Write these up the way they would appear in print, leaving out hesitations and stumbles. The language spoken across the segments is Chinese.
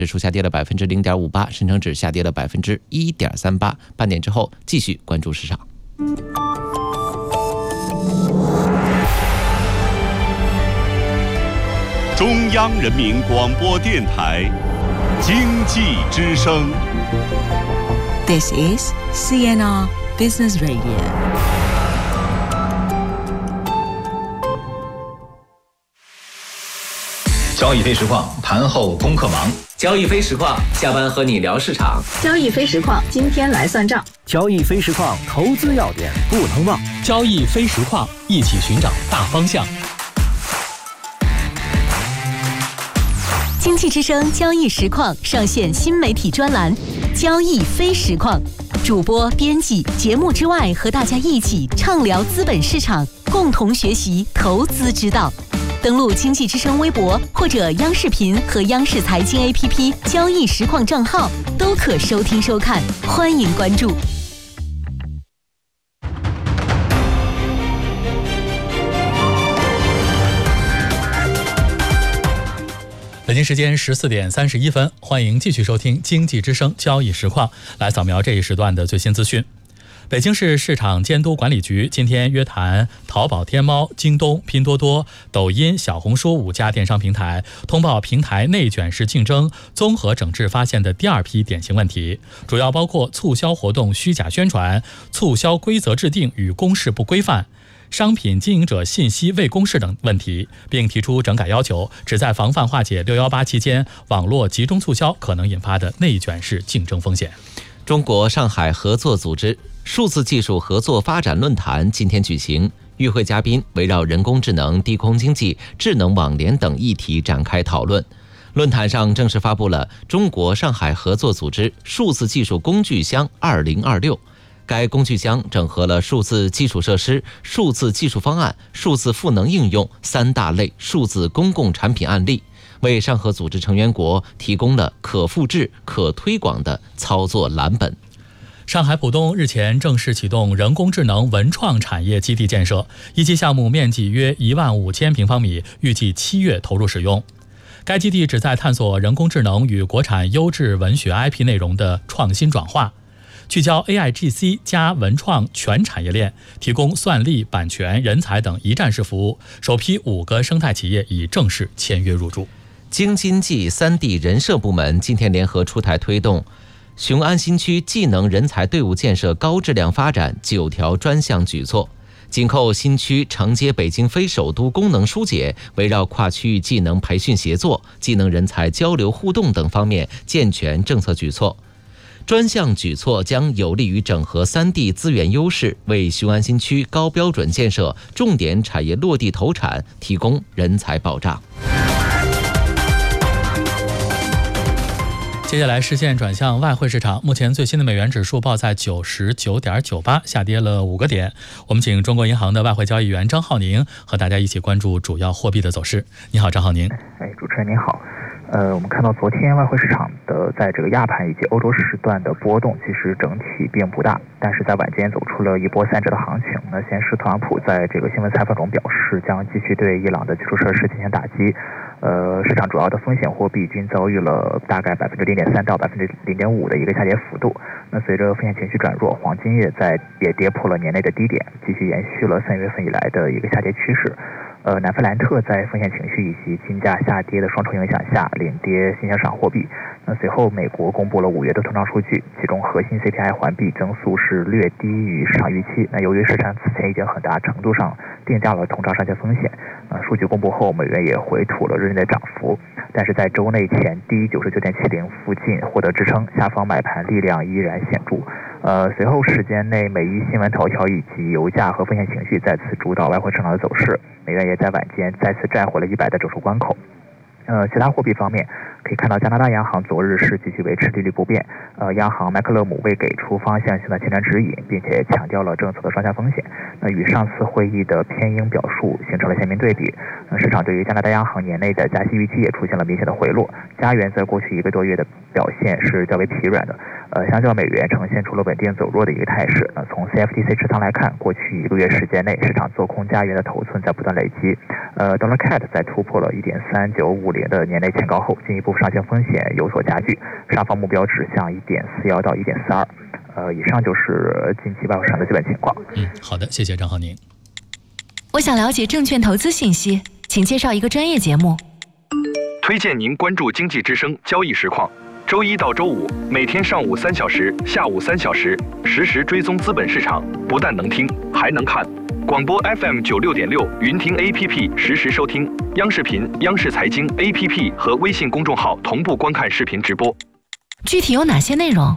指数下跌了0.58%，深成指下跌了1.38%。半点之后继续关注市场。 中央人民广播电台经济之声。 This is CNR Business Radio。 交易非实况，盘后功课忙。 交易非实况，下班和你聊市场。 交易非实况，今天来算账。 交易非实况，投资要点不能忘。 交易非实况，一起寻找大方向。 经济之声交易实况上线新媒体专栏交易非实况，主播编辑节目之外和大家一起畅聊资本市场，共同学习投资之道。登录经济之声微博或者央视频和央视财经 APP 交易实况账号都可收听收看，欢迎关注。 北京时间14点31分，欢迎继续收听经济之声交易实况，来扫描这一时段的最新资讯。北京市市场监督管理局今天约谈淘宝、天猫、京东、拼多多、抖音、小红书5家电商平台，通报平台内卷式竞争综合整治发现的第2批典型问题，主要包括促销活动虚假宣传、促销规则制定与公示不规范、商品经营者信息未公示等问题，并提出整改要求，旨在防范化解618期间网络集中促销可能引发的内卷式竞争风险。 中国上海合作组织数字技术合作发展论坛今天举行，与会嘉宾围绕人工智能、低空经济、智能网联等议题展开讨论。论坛上正式发布了中国上海合作组织数字技术工具箱2026，该工具箱整合了数字基础设施、数字技术方案、数字赋能应用3大类数字公共产品案例，为上合组织成员国提供了可复制、可推广的操作蓝本。 上海浦东日前正式启动人工智能文创产业基地建设，一期项目面积约15000平方米，预计7月投入使用。该基地旨在探索人工智能与国产优质文学 IP 内容的创新转化，聚焦 AIGC 加文创全产业链，提供算力、版权、人才等一站式服务。首批5个生态企业已正式签约入驻。 京津冀3D 人社部门今天联合出台推动雄安新区技能人才队伍建设高质量发展9条专项举措，紧扣新区承接北京非首都功能疏解，围绕跨区域技能培训协作、技能人才交流互动等方面健全政策举措。专项举措将有利于整合3D 资源优势，为雄安新区高标准建设重点产业落地投产提供人才保障。 接下来视线转向外汇市场，目前最新的美元指数报在99.98，下跌了5个点。我们请中国银行的外汇交易员张浩宁和大家一起关注主要货币的走势。你好，张浩宁。 主持人您好。我们看到昨天外汇市场的在这个亚盘以及欧洲时段的波动其实整体并不大，但是在晚间走出了一波3折的行情。那先是特朗普在这个新闻采访中表示，将继续对伊朗的基础设施进行打击。市场主要的风险货币均遭遇了大概0.3%到0.5%的一个下跌幅度。那随着风险情绪转弱，黄金也跌破了年内的低点，继续延续了3月份以来的一个下跌趋势。南非兰特在风险情绪以及金价下跌的双重影响下领跌新兴市场货币。那随后美国公布了5月的通胀数据，其中核心 CPI 环比增速是略低于市场预期。那由于市场此前已经很大程度上定价了通胀上限风险，数据公布后美元也回吐了日内的涨幅，但是在周内前低99.70附近获得支撑，下方买盘力量依然显著。随后时间内美伊新闻头条以及油价和风险情绪再次主导外汇市场的走势，美元也在晚间再次站回了100的整数关口。其他货币方面，可以看到加拿大央行昨日是继续维持利率不变。央行麦克勒姆未给出方向性的前瞻指引，并且强调了政策的双向风险。与上次会议的偏鹰表述形成了鲜明对比。市场对于加拿大央行年内的加息预期也出现了明显的回落。加元在过去1个多月的表现是较为疲软的。相较美元呈现出了稳定走弱的一个态势。从 CFTC 持仓来看，过去1个月时间内，市场做空加元的头寸在不断累积。Dollar CAD 在突破了1.3950的年内前高后，进一步幅上行风险有所加剧，上方目标指向1.41到1.42。以上就是近期外汇市场的基本情况。 好的，谢谢张浩宁。 我想了解证券投资信息，请介绍一个专业节目。 推荐您关注经济之声交易实况，周一到周五每天上午3小时、下午3小时，实时追踪资本市场，不但能听，还能看。广播 FM 96.6，云听 APP 实时收听，央视频、央视财经 APP 和微信公众号同步观看视频直播。 具体有哪些内容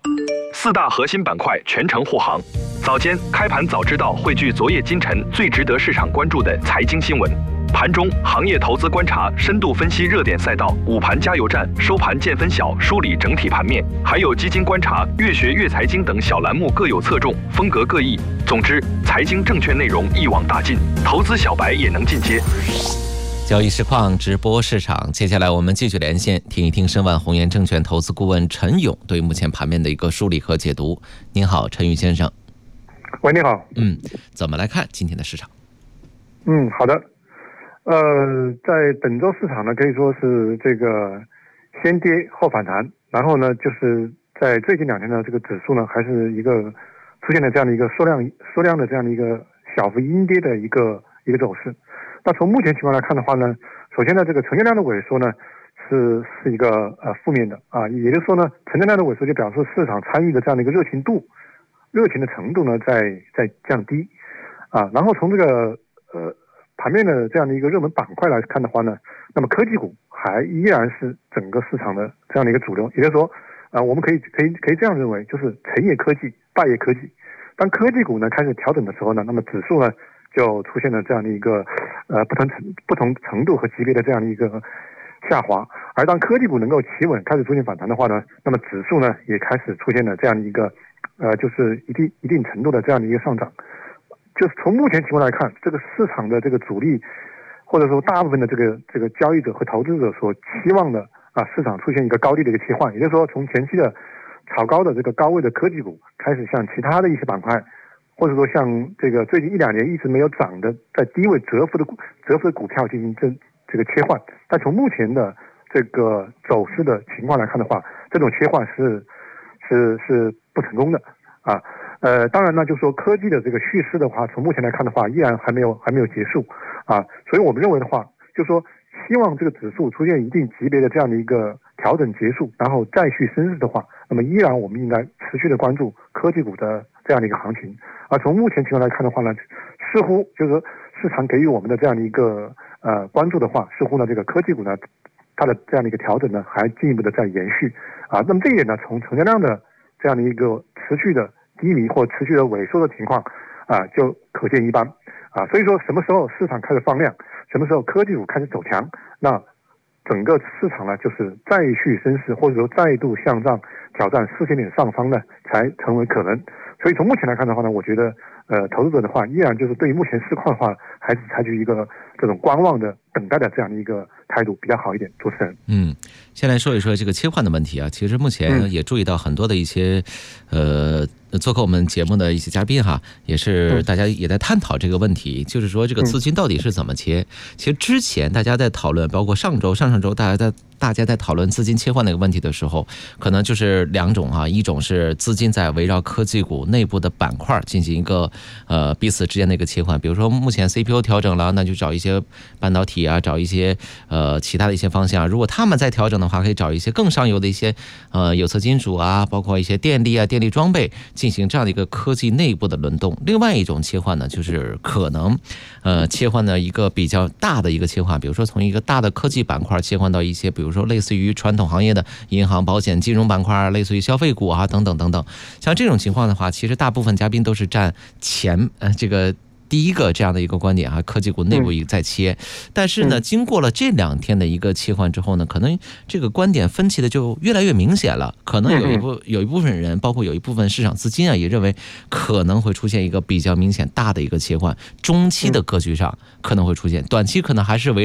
？4大核心板块全程护航。早间开盘早知道汇聚昨夜今晨最值得市场关注的财经新闻。盘中行业投资观察，深度分析热点赛道，午盘加油站，收盘见分晓，梳理整体盘面，还有基金观察、越学越财经等小栏目各有侧重，风格各异。总之，财经证券内容一网打尽，投资小白也能进阶。 交易实况直播市场，接下来我们继续连线，听一听申万宏源证券投资顾问陈勇对目前盘面的一个梳理和解读。您好，陈勇先生。 喂，你好。 怎么来看今天的市场？ 好的。在本周市场呢，可以说是这个先跌后反弹，然后呢，就是在最近2天呢，这个指数呢还是一个出现了这样的一个缩量的这样的一个小幅阴跌的一个走势。那从目前情况来看的话呢，首先呢，这个成交量的萎缩呢是一个负面的啊，也就是说呢，成交量的萎缩就表示市场参与的这样的一个热情的程度呢在降低啊。然后从这个盘面的这样的一个热门板块来看的话呢，那么科技股还依然是整个市场的这样的一个主流，也就是说，我们可以这样认为，就是成也科技，败也科技。当科技股呢开始调整的时候呢，那么指数呢就出现了这样的一个不同程度和级别的这样的一个下滑，而当科技股能够企稳开始出现反弹的话呢，那么指数呢也开始出现了这样的一个就是一定程度的这样的一个上涨。就是从目前情况来看，这个市场的这个主力或者说大部分的这个交易者和投资者所期望的市场出现一个高低的一个切换，也就是说从前期的炒高的这个高位的科技股开始向其他的一些板块，或者说像这个最近1-2年一直没有涨的在低位蛰伏的股票进行这个切换。但从目前的这个走势的情况来看的话，这种切换是不成功的啊。当然呢，就是说科技的这个叙事的话，从目前来看的话，依然还没有结束啊。所以我们认为的话，就是说希望这个指数出现一定级别的这样的一个调整结束，然后再续升势的话，那么依然我们应该持续的关注科技股的这样的一个行情。而从目前情况来看的话呢，似乎就是说市场给予我们的这样的一个关注的话，似乎呢这个科技股呢它的这样的一个调整呢还进一步的在延续啊。那么这一点呢，从成交量的这样的一个持续的低迷或持续的萎缩的情况就可见一斑啊。所以说什么时候市场开始放量，什么时候科技股开始走强，那整个市场呢就是再续升势，或者说再度向上挑战4000点上方呢才成为可能。所以从目前来看的话呢，我觉得投资者的话依然就是对于目前市况的话，还是采取一个这种观望的等待的这样的一个态度比较好一点。主持人， 先来说一说这个切换的问题啊。其实目前也注意到很多的一些做客我们节目的一些嘉宾哈，也是大家也在探讨这个问题，就是说这个资金到底是怎么切。其实之前大家在讨论，包括上周大家在讨论资金切换那个问题的时候，可能就是2种啊，一种是资金在围绕科技股内部的板块进行一个彼此之间的一个切换，比如说目前 CPU 调整了，那就找一些半导体啊，找一些其他的一些方向。如果他们在调整的话，可以找一些更上游的一些有色金属啊，包括一些电力啊、电力装备，进行这样的一个科技内部的轮动。另外一种切换呢，就是可能切换的一个比较大的一个切换，比如说从一个大的科技板块切换到一些比如说类似于传统行业的银行、保险、金融板块，类似于消费股啊等等等等。像这种情况的话，其实大部分嘉宾都是站前这个第一个这样的一个观点哈，科技股内部在切。但是呢，经过了这2天的一个切换之后呢，可能这个观点分歧的就越来越明显了。可能有一部分人，包括有一部分市场资金啊，也认为可能会出现一个比较明显大的一个切换。中期的格局上可能会出现，短期可能还是围绕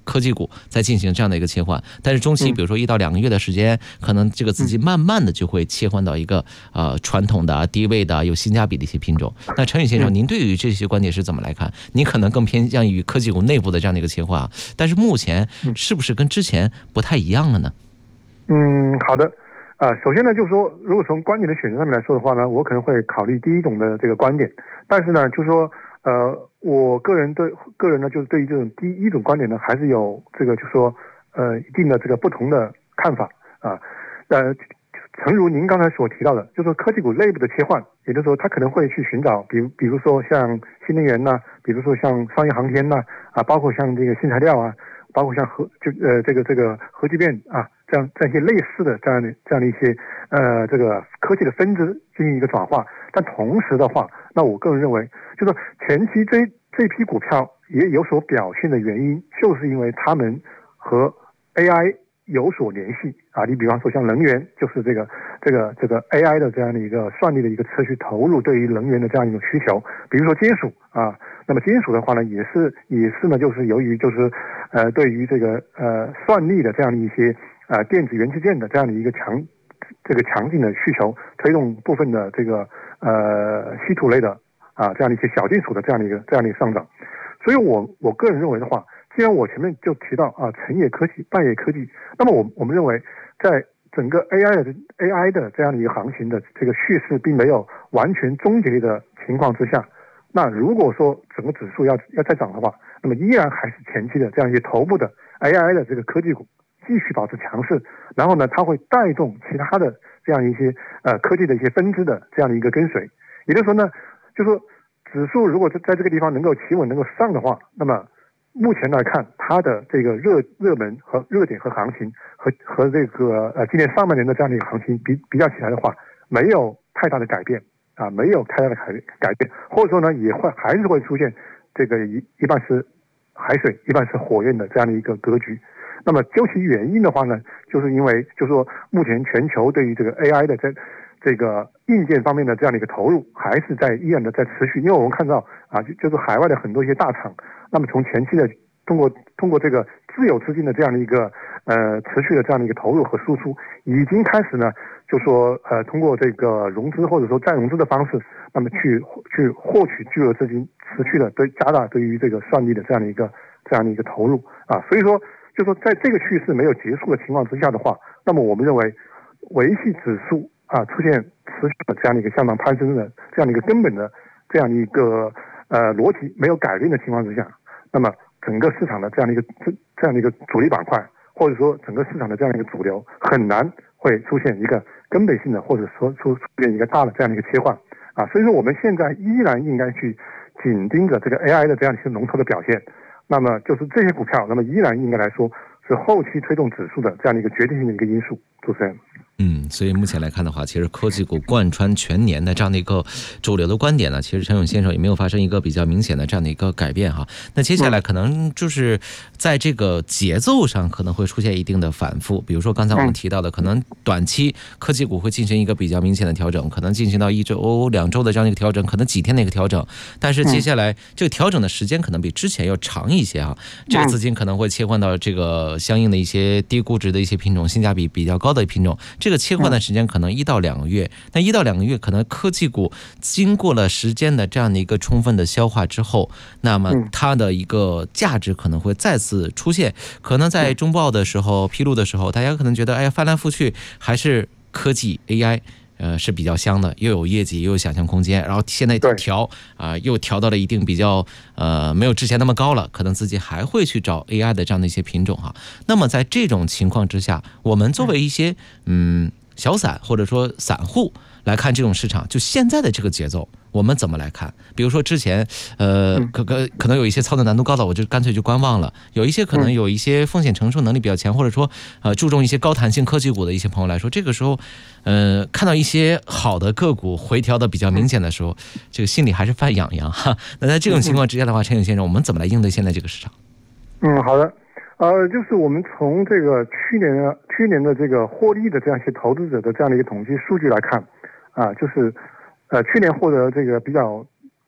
科技股在进行这样的一个切换，但是中期比如说1到2个月的时间，可能这个资金慢慢的就会切换到一个传统的低位的有性价比的一些品种。那陈宇先生，您对于这些观点是怎么来看？您可能更偏向于科技股内部的这样的一个切换，但是目前是不是跟之前不太一样了呢？ 好的。首先呢，就是说，如果从观点的选择上面来说的话呢，我可能会考虑第一种的这个观点，但是呢，就是说，我个人呢，就是对于这种第一种观点呢，还是有这个，就是说，一定的这个不同的看法啊。诚如您刚才所提到的，就是说科技股内部的切换，也就是说，它可能会去寻找，比如说像新能源呐，比如说像商业航天呐，包括像这个新材料啊，包括像这个核聚变啊。这样一些类似的这样的一些这个科技的分支进行一个转化，但同时的话，那我个人认为，就是说前期这批股票也有所表现的原因，就是因为他们和 AI 有所联系啊。你比方说像能源，就是这个 AI 的这样的一个算力的一个持续投入对于能源的这样一种需求，比如说金属啊。那么金属的话呢，也是呢，就是由于就是对于这个算力的这样的一些电子元器件的这样的一个强劲的需求，推动部分的这个稀土类的这样的一些小金属的这样的一个上涨。所以我个人认为的话，既然我前面就提到成也科技，败也科技，那么我们认为在整个 AI 的这样的一个行情的这个叙事并没有完全终结的情况之下，那如果说整个指数要再涨的话，那么依然还是前期的这样一些头部的 AI 的这个科技股继续保持强势，然后呢，它会带动其他的这样一些科技的一些分支的这样的一个跟随。也就是说呢，就是说指数如果在这个地方能够企稳能够上的话，那么目前来看，它的这个热门和热点和行情和这个今年上半年的这样的一个行情比较起来的话，没有太大的改变没有太大的改变，或者说呢，还是会出现这个一半是海水一半是火焰的这样的一个格局。那么究其原因的话呢，就是因为就是说目前全球对于这个 AI 的这个硬件方面的这样的一个投入还是依然的在持续，因为我们看到就是海外的很多一些大厂，那么从前期的通过这个自有资金的这样的一个持续的这样的一个投入和输出，已经开始呢，就说通过这个融资或者说再融资的方式，那么去获取巨额资金，持续的加大对于这个算力的这样的一个投入所以说，就说在这个趋势没有结束的情况之下的话，那么我们认为维系指数出现持续的这样的一个向上攀升的这样的一个根本的这样的一个逻辑没有改变的情况之下，那么整个市场的这样的一个主力板块，或者说整个市场的这样的一个主流，很难会出现一个根本性的，或者说出现一个大的这样的一个切换所以说我们现在依然应该去紧盯着这个 AI 的这样一些龙头的表现。那么就是这些股票，那么依然应该来说是后期推动指数的这样的一个决定性的一个因素。主持人。 所以目前来看的话，其实科技股贯穿全年的这样的一个主流的观点呢，其实陈勇先生也没有发生一个比较明显的这样的一个改变哈。那接下来可能就是在这个节奏上可能会出现一定的反复，比如说刚才我们提到的，可能短期科技股会进行一个比较明显的调整，可能进行到1周、2周的这样一个调整，可能几天的一个调整，但是接下来这个调整的时间可能比之前要长一些哈。这个资金可能会切换到这个相应的一些低估值的一些品种，性价比比较高的品种，这个切换的时间可能1到2个月，那1到2个月可能科技股经过了时间的这样的一个充分的消化之后，那么它的一个价值可能会再次出现，可能在中报的时候披露的时候，大家可能觉得哎呀翻来覆去还是科技 AI是比较香的，又有业绩又有想象空间，然后现在又调到了一定比较没有之前那么高了，可能自己还会去找 AI 的这样的一些品种哈。那么在这种情况之下，我们作为一些小散或者说散户来看这种市场，就现在的这个节奏我们怎么来看？比如说之前可能有一些操作难度高的，我就干脆就观望了，有一些可能有一些风险承受能力比较强，或者说注重一些高弹性科技股的一些朋友来说，这个时候看到一些好的个股回调的比较明显的时候，这个心里还是犯痒痒哈。那在这种情况之下的话，陈勇先生，我们怎么来应对现在这个市场？ 好的。就是我们从这个去年的这个获利的这样一些投资者的这样的一个统计数据来看，就是去年获得这个比较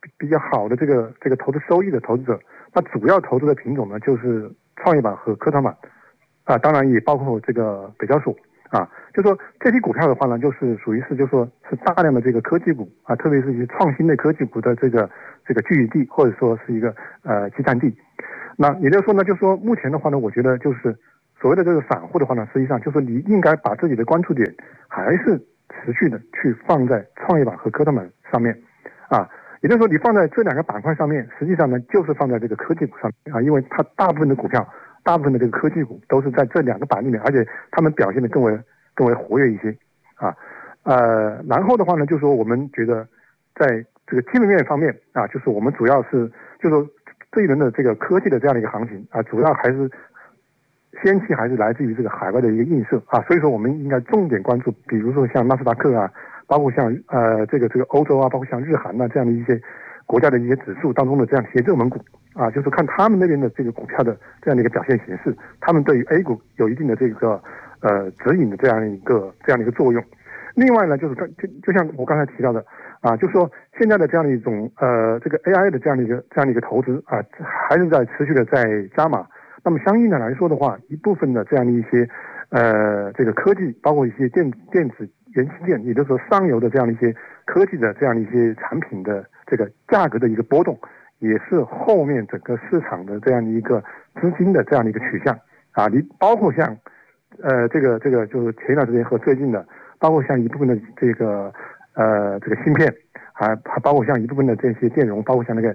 比较好的这个投资收益的投资者，那主要投资的品种呢就是创业板和科创板当然也包括这个北交所就说这些股票的话呢，就是属于是就说是大量的这个科技股特别是一些创新类科技股的这个聚集地，或者说是一个集散地。那也就是说呢，就说目前的话呢，我觉得就是所谓的这个散户的话呢，实际上就是你应该把自己的关注点还是持续的去放在创业板和科创板上面也就是说你放在这两个板块上面，实际上呢就是放在这个科技股上面因为它大部分的股票，大部分的这个科技股都是在这两个板里面，而且他们表现的更为活跃一些然后的话呢，就是说我们觉得在这个基本面方面就是我们主要是就是说这一轮的这个科技的这样的一个行情主要还是先期还是来自于这个海外的一个映射所以说我们应该重点关注，比如说像纳斯达克包括像这个欧洲包括像日韩这样的一些国家的一些指数当中的这样一些热门股就是看他们那边的这个股票的这样的一个表现形式，他们对于 A 股有一定的这个指引的这样一个作用。另外呢，就是就像我刚才提到的就是说现在的这样的一种这个 AI 的这样的一个投资还是在持续的在加码。那么相应的来说的话，一部分的这样的一些这个科技，包括一些电子元器件，也就是说上游的这样的一些科技的这样的一些产品的这个价格的一个波动，也是后面整个市场的这样的一个资金的这样的一个取向你包括像这个就是前一段时间和最近的，包括像一部分的这个芯片还包括像一部分的这些电容，包括像那个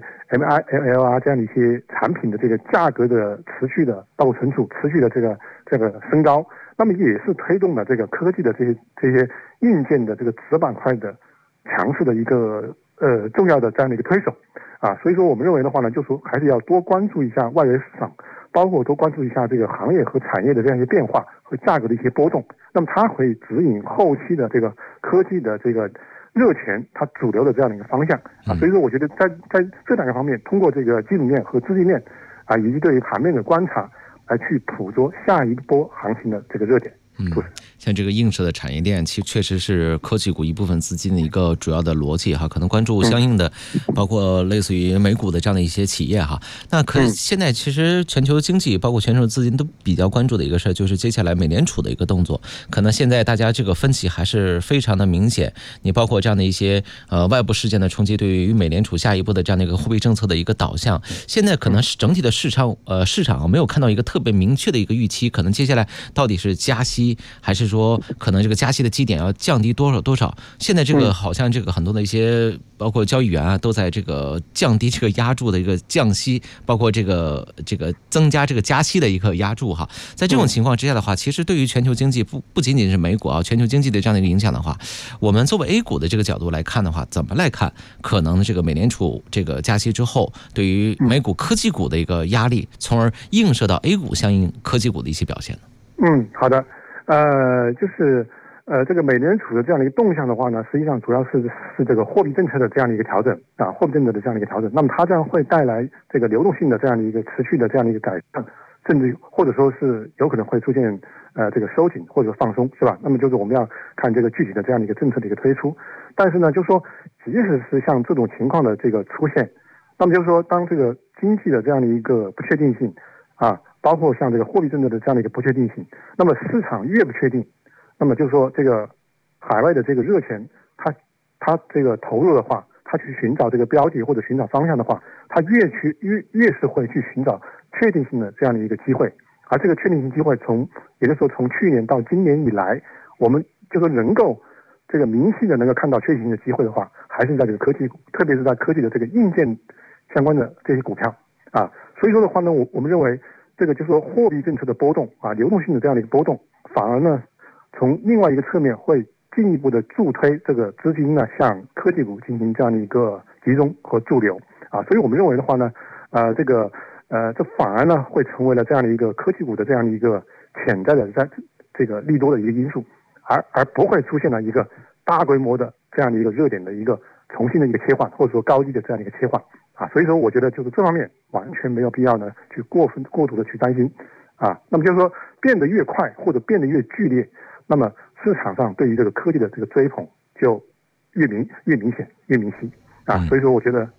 MILL 这样的一些产品的这个价格的持续的，包括存储持续的这个升高，那么也是推动了这个科技的这些硬件的这个子板块的强势的一个重要的这样的一个推手所以说我们认为的话呢，就是说还是要多关注一下外围市场，包括多关注一下这个行业和产业的这样一些变化和价格的一些波动，那么它会指引后期的这个科技的这个热钱它主流的这样的一个方向所以说我觉得在这两个方面，通过这个基本面和资金面以及对于盘面的观察来去捕捉下一波行情的这个热点。 像这个映射的产业链，其实确实是科技股一部分资金的一个主要的逻辑可能关注相应的包括类似于美股的这样的一些企业那现在其实全球经济包括全球资金都比较关注的一个事，就是接下来美联储的一个动作。可能现在大家这个分歧还是非常的明显，你包括这样的一些外部事件的冲击，对于美联储下一步的这样的一个货币政策的一个导向，现在可能是整体的市场没有看到一个特别明确的一个预期，可能接下来到底是加息，还是说可能这个加息的基点要降低多少？现在这个好像这个很多的一些包括交易员都在这个降低这个压注的一个降息，包括这个增加这个加息的一个压注在这种情况之下的话，其实对于全球经济不仅仅是美股全球经济的这样的一个影响的话，我们作为 A 股的这个角度来看的话，怎么来看可能这个美联储这个加息之后对于美股科技股的一个压力，从而映射到 A 股相应科技股的一些表现呢？ 好的。就是这个美联储的这样的一个动向的话呢，实际上主要是这个货币政策的这样的一个调整货币政策的这样的一个调整，那么它这样会带来这个流动性的这样的一个持续的这样的一个改善，甚至或者说是有可能会出现这个收紧或者放松，是吧？那么就是我们要看这个具体的这样的一个政策的一个推出，但是呢，就是说即使是像这种情况的这个出现，那么就是说当这个经济的这样的一个不确定性包括像这个货币政策的这样的一个不确定性，那么市场越不确定，那么就是说这个海外的这个热钱，它这个投入的话，它去寻找这个标的或者寻找方向的话，它越是会去寻找确定性的这样的一个机会，而这个确定性机会也就是说从去年到今年以来，我们就说能够这个明晰的能够看到确定性的机会的话，还是在这个科技股，特别是在科技的这个硬件相关的这些股票所以说的话呢，我们认为这个就是说货币政策的波动流动性的这样的一个波动，反而呢从另外一个侧面会进一步的助推这个资金呢向科技股进行这样的一个集中和驻留所以我们认为的话呢这反而呢会成为了这样的一个科技股的这样的一个潜在的这个利多的一个因素，而不会出现了一个大规模的这样的一个热点的一个重新的一个切换，或者说高低的这样的一个切换所以说我觉得就是这方面完全没有必要呢去过度的去担心那么就是说变得越快或者变得越剧烈，那么市场上对于这个科技的这个追捧就越明显越明晰所以说我觉得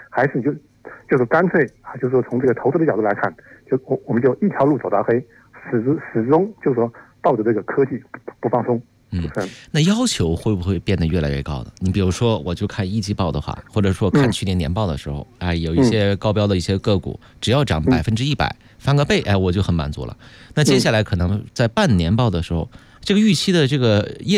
还是就是干脆就是说从这个投资的角度来看，我们就一条路走到黑，始终就是说抱着这个科技不放松。 那要求会不会变得越来越高呢？你比如说，我就看一季报的话，或者说看去年年报的时候，有一些高标的一些个股，只要涨100%，翻个倍，我就很满足了。那接下来可能在半年报的时候，这个预期的这个业